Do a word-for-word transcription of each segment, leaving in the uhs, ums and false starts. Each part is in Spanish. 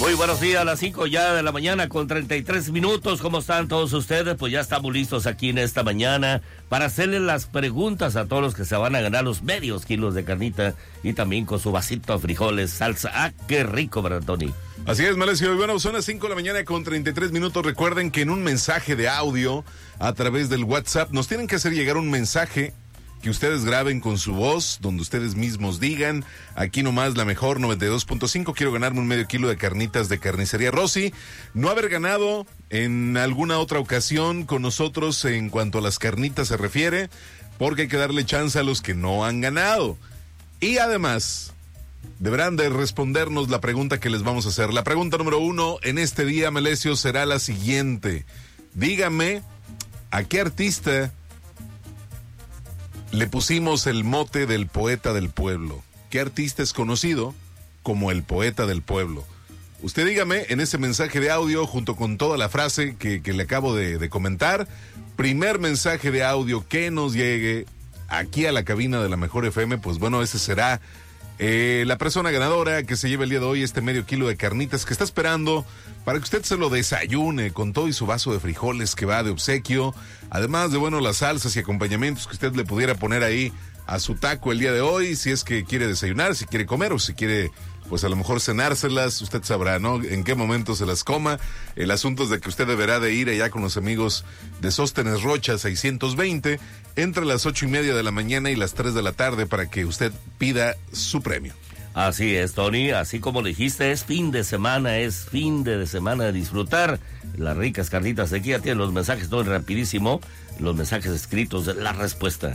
Muy buenos días, a las cinco ya de la mañana con treinta y tres minutos. ¿Cómo están todos ustedes? Pues ya estamos listos aquí en esta mañana para hacerles las preguntas a todos los que se van a ganar los medios kilos de carnita y también con su vasito de frijoles, salsa. ¡Ah, qué rico, verdad, Tony! Así es, Malesio. Y bueno, son las cinco de la mañana con treinta y tres minutos. Recuerden que en un mensaje de audio a través del WhatsApp nos tienen que hacer llegar un mensaje que ustedes graben con su voz, donde ustedes mismos digan, aquí nomás la mejor noventa y dos punto cinco, quiero ganarme un medio kilo de carnitas de Carnicería Rossi. No haber ganado en alguna otra ocasión con nosotros en cuanto a las carnitas se refiere, porque hay que darle chance a los que no han ganado. Y además, deberán de respondernos la pregunta que les vamos a hacer. La pregunta número uno en este día, Melesio, será la siguiente. Dígame, ¿a qué artista le pusimos el mote del poeta del pueblo? ¿Qué artista es conocido como el poeta del pueblo? Usted dígame en ese mensaje de audio junto con toda la frase que, que le acabo de, de comentar. Primer mensaje de audio que nos llegue aquí a la cabina de la Mejor F M, pues bueno, ese será eh, la persona ganadora que se lleva el día de hoy este medio kilo de carnitas que está esperando para que usted se lo desayune con todo y su vaso de frijoles que va de obsequio. Además de, bueno, las salsas y acompañamientos que usted le pudiera poner ahí a su taco el día de hoy, si es que quiere desayunar, si quiere comer o si quiere, pues a lo mejor cenárselas, usted sabrá, ¿no?, en qué momento se las coma. El asunto es de que usted deberá de ir allá con los amigos de Sóstenes Rocha seiscientos veinte entre las ocho y media de la mañana y las tres de la tarde para que usted pida su premio. Así es, Tony, así como le dijiste, es fin de semana, es fin de semana de disfrutar las ricas carnitas. Aquí ya tienen los mensajes, todo rapidísimo, los mensajes escritos, la respuesta.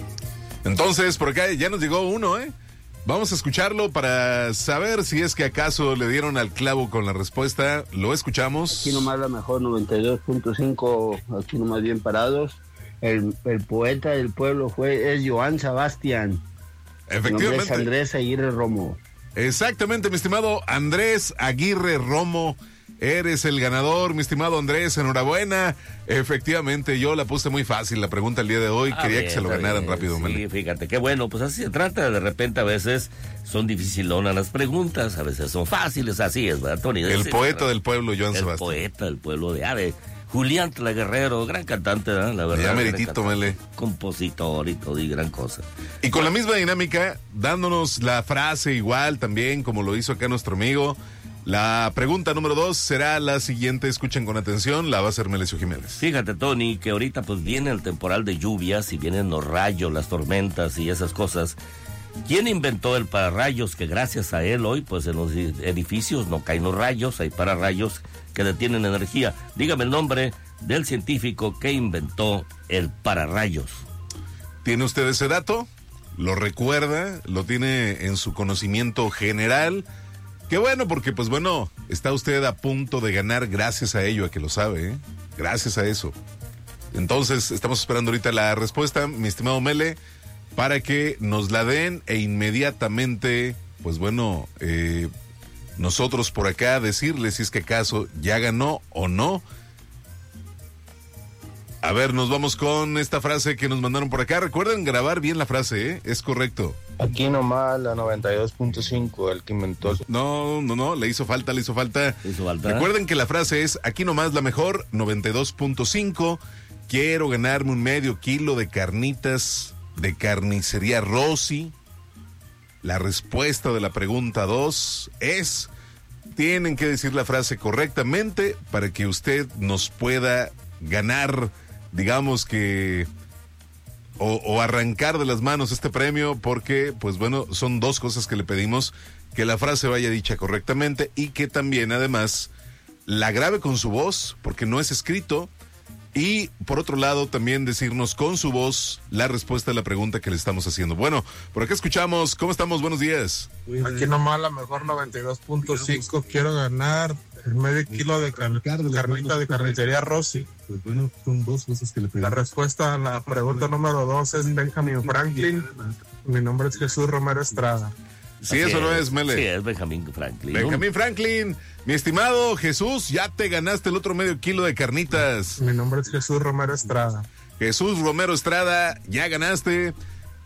Entonces, por acá ya nos llegó uno, ¿eh? Vamos a escucharlo para saber si es que acaso le dieron al clavo con la respuesta. Lo escuchamos. Aquí nomás la mejor noventa y dos punto cinco, aquí nomás bien parados. El, el poeta del pueblo fue, es Joan Sebastián. Efectivamente. Es Andrés Aguirre Romo. Exactamente, mi estimado Andrés Aguirre Romo. Eres el ganador, mi estimado Andrés, enhorabuena. Efectivamente, yo la puse muy fácil la pregunta el día de hoy, ah, quería bien, que se lo ganaran bien, rápido. Sí, Mele. Fíjate, qué bueno, pues así se trata, de repente a veces son dificilonas las preguntas, a veces son fáciles, así es, ¿verdad, Tony? El sí, poeta del pueblo, Joan el Sebastián. El poeta del pueblo de Ave. Julián Tla Guerrero, gran cantante, ¿verdad? La verdad. Ya meritito, Mele. Compositor y todo, y gran cosa. Y con la misma dinámica, dándonos la frase igual también, como lo hizo acá nuestro amigo. La pregunta número dos será la siguiente, escuchen con atención, la va a hacer Melesio Jiménez. Fíjate, Tony, que ahorita pues viene el temporal de lluvias y vienen los rayos, las tormentas y esas cosas. ¿Quién inventó el pararrayos? Que gracias a él hoy, pues en los edificios no caen los rayos, hay pararrayos que detienen energía. Dígame el nombre del científico que inventó el pararrayos. ¿Tiene usted ese dato? ¿Lo recuerda? ¿Lo tiene en su conocimiento general? Qué bueno, porque pues bueno, está usted a punto de ganar gracias a ello, a que lo sabe, ¿eh? Gracias a eso. Entonces, estamos esperando ahorita la respuesta, mi estimado Mele, para que nos la den e inmediatamente, pues bueno, eh, nosotros por acá decirle si es que acaso ya ganó o no. A ver, nos vamos con esta frase que nos mandaron por acá. Recuerden grabar bien la frase, ¿eh? Es correcto. Aquí nomás la noventa y dos punto cinco, el que inventó. No, no, no, le hizo falta, le hizo falta. Le hizo falta. Recuerden que la frase es, aquí nomás la mejor, noventa y dos punto cinco. Quiero ganarme un medio kilo de carnitas de Carnicería Rossi. La respuesta de la pregunta dos es, tienen que decir la frase correctamente para que usted nos pueda ganar, digamos que, o, o arrancar de las manos este premio, porque, pues bueno, son dos cosas que le pedimos: que la frase vaya dicha correctamente y que también, además, la grabe con su voz, porque no es escrito, y por otro lado, también decirnos con su voz la respuesta a la pregunta que le estamos haciendo. Bueno, por acá escuchamos. ¿Cómo estamos? Buenos días. Aquí nomás la mejor noventa y dos punto cinco, quiero ganar el medio kilo de car carnita de Carnicería Rossi. Pues bueno, son dos cosas que le pedimos. La respuesta a la pregunta número dos es Benjamin Franklin. Mi nombre es Jesús Romero Estrada. Sí, eso no es, Mele. Sí, es Benjamin Franklin. Benjamin Franklin, mi estimado Jesús, ya te ganaste el otro medio kilo de carnitas. Mi nombre es Jesús Romero Estrada. Jesús Romero Estrada, ya ganaste.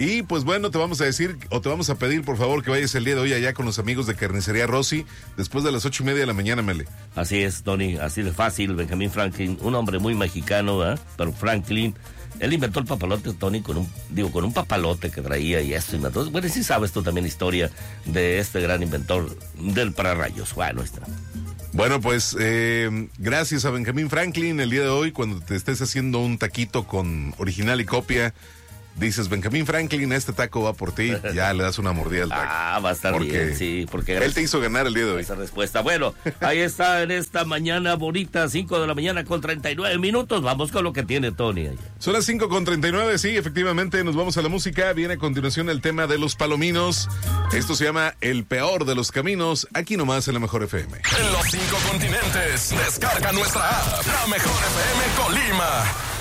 Y pues bueno, te vamos a decir, o te vamos a pedir, por favor, que vayas el día de hoy allá con los amigos de Carnicería Rossi, después de las ocho y media de la mañana, Mele. Así es, Tony, así de fácil. Benjamín Franklin, un hombre muy mexicano, ¿eh? Pero Franklin, él inventó el papalote, Tony, con un, digo, con un papalote que traía y esto. Y todo. Bueno, sí sabes tú también historia de este gran inventor del pararrayos. Bueno, está. Bueno, pues eh, gracias a Benjamín Franklin, el día de hoy, cuando te estés haciendo un taquito con original y copia, dices, Benjamín Franklin, este taco va por ti, ya le das una mordida al taco. Ah, va a estar porque bien, sí, porque él te hizo ganar el día de hoy. Esa respuesta. Bueno, ahí está en esta mañana bonita, cinco de la mañana con treinta y nueve minutos. Vamos con lo que tiene Tony. Son las cinco con treinta y nueve, sí, efectivamente, nos vamos a la música. Viene a continuación el tema de los palominos. Esto se llama El Peor de los Caminos, aquí nomás en la Mejor F M. En los cinco continentes, descarga nuestra app, La Mejor F M Colima.